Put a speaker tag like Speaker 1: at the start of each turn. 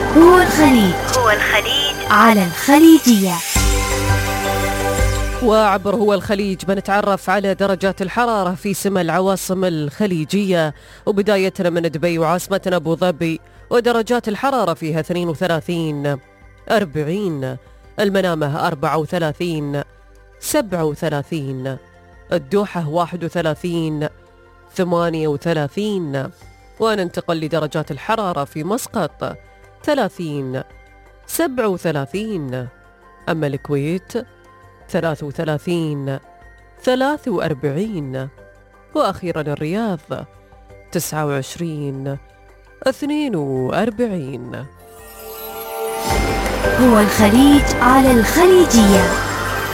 Speaker 1: هو الخليج على الخليجية.
Speaker 2: وعبر هو الخليج بنتعرف على درجات الحرارة في سما العواصم الخليجية، وبدايتنا من دبي وعاصمتنا أبو ظبي، ودرجات الحرارة فيها 32 40، المنامة 34 37، الدوحة 31 38، وننتقل لدرجات الحرارة في مسقط 30 37، أما الكويت 33 43، وأخيرا الرياض 29 42.
Speaker 1: هو الخليج على الخليجية.